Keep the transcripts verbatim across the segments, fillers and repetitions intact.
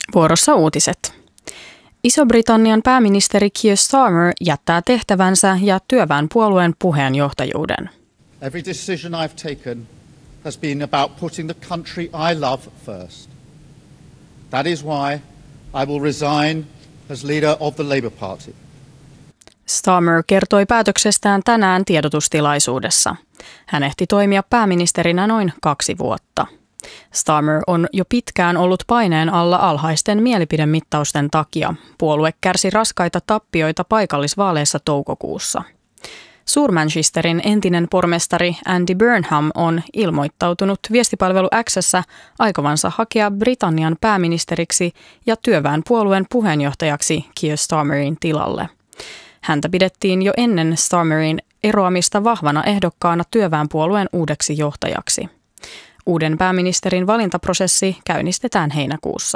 Vuorossa uutiset. Iso-Britannian pääministeri Keir Starmer jättää tehtävänsä ja työväenpuolueen puheenjohtajuuden. Every decision I've taken has been about putting the country I love first. That is why I will resign as leader of the Labour Party. Starmer kertoi päätöksestään tänään tiedotustilaisuudessa. Hän ehti toimia pääministerinä noin kaksi vuotta. Starmer on jo pitkään ollut paineen alla alhaisten mielipidemittausten takia. Puolue kärsi raskaita tappioita paikallisvaaleissa toukokuussa. Suur-Manchesterin entinen pormestari Andy Burnham on ilmoittautunut viestipalvelu X:ssä aikovansa hakea Britannian pääministeriksi ja työväenpuolueen puheenjohtajaksi Keir Starmerin tilalle. Häntä pidettiin jo ennen Starmerin eroamista vahvana ehdokkaana työväenpuolueen uudeksi johtajaksi. Uuden pääministerin valintaprosessi käynnistetään heinäkuussa.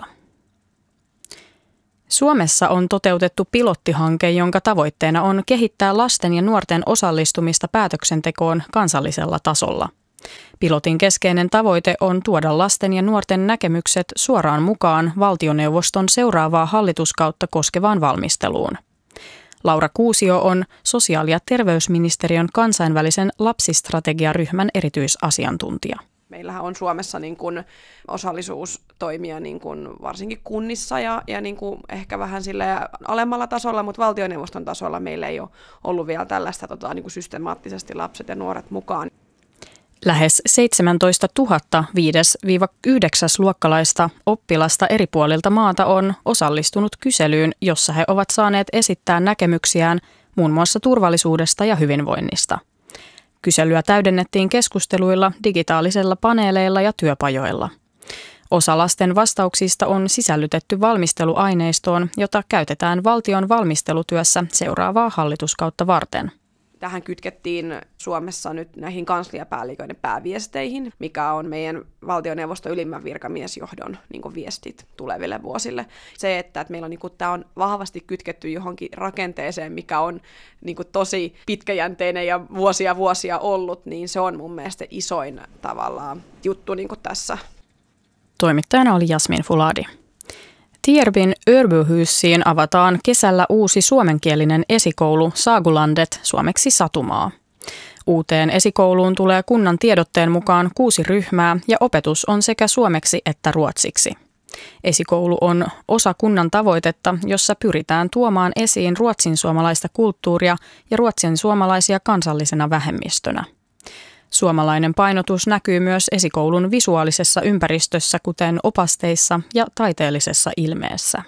Suomessa on toteutettu pilottihanke, jonka tavoitteena on kehittää lasten ja nuorten osallistumista päätöksentekoon kansallisella tasolla. Pilotin keskeinen tavoite on tuoda lasten ja nuorten näkemykset suoraan mukaan valtioneuvoston seuraavaa hallituskautta koskevaan valmisteluun. Laura Kuusio on sosiaali- ja terveysministeriön kansainvälisen lapsistrategiaryhmän erityisasiantuntija. Meillähän on Suomessa niin kuin osallisuustoimia niin kuin varsinkin kunnissa ja, ja niin kuin ehkä vähän sille alemmalla tasolla, mutta valtioneuvoston tasolla meillä ei ole ollut vielä tällaista tota, niin kuin systemaattisesti lapset ja nuoret mukaan. Lähes seitsemäntoista tuhatta viides–yhdeksäs luokkalaista oppilasta eri puolilta maata on osallistunut kyselyyn, jossa he ovat saaneet esittää näkemyksiään muun muassa turvallisuudesta ja hyvinvoinnista. Kyselyä täydennettiin keskusteluilla, digitaalisella paneeleilla ja työpajoilla. Osa lasten vastauksista on sisällytetty valmisteluaineistoon, jota käytetään valtion valmistelutyössä seuraavaa hallituskautta varten. Tähän kytkettiin Suomessa nyt näihin kansliapäälliköiden pääviesteihin, mikä on meidän valtioneuvoston ylimmän virkamiesjohdon niin kuin viestit tuleville vuosille. Se, että, että meillä on, niin kuin, tämä on vahvasti kytketty johonkin rakenteeseen, mikä on niin kuin, tosi pitkäjänteinen ja vuosia vuosia ollut, niin se on mun mielestä isoin tavallaan juttu niin kuin tässä. Toimittajana oli Jasmin Fuladi. Tierpin Örbyhusiin avataan kesällä uusi suomenkielinen esikoulu Sagulandet, suomeksi Satumaa. Uuteen esikouluun tulee kunnan tiedotteen mukaan kuusi ryhmää ja opetus on sekä suomeksi että ruotsiksi. Esikoulu on osa kunnan tavoitetta, jossa pyritään tuomaan esiin ruotsinsuomalaista kulttuuria ja ruotsinsuomalaisia kansallisena vähemmistönä. Suomalainen painotus näkyy myös esikoulun visuaalisessa ympäristössä, kuten opasteissa ja taiteellisessa ilmeessä.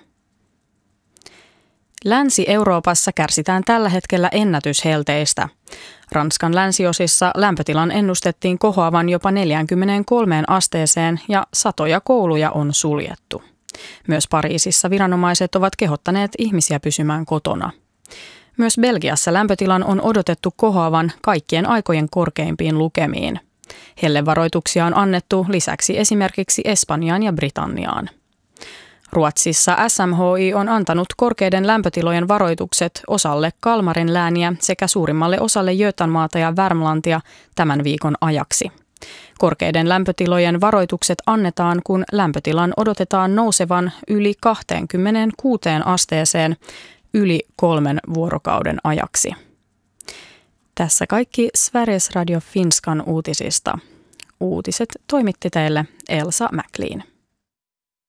Länsi-Euroopassa kärsitään tällä hetkellä ennätyshelteistä. Ranskan länsiosissa lämpötilan ennustettiin kohoavan jopa neljäänkymmeneenkolmeen asteeseen ja satoja kouluja on suljettu. Myös Pariisissa viranomaiset ovat kehottaneet ihmisiä pysymään kotona. Myös Belgiassa lämpötilan on odotettu kohoavan kaikkien aikojen korkeimpiin lukemiin. Hellevaroituksia on annettu lisäksi esimerkiksi Espanjaan ja Britanniaan. Ruotsissa S M H I on antanut korkeiden lämpötilojen varoitukset osalle Kalmarin lääniä sekä suurimmalle osalle Götanmaata ja Värmlantia tämän viikon ajaksi. Korkeiden lämpötilojen varoitukset annetaan, kun lämpötilan odotetaan nousevan yli kaksikymmentäkuusi asteeseen yli kolmen vuorokauden ajaksi. Tässä kaikki Sveriges Radio Finskan uutisista. Uutiset toimitti teille Elsa McLean.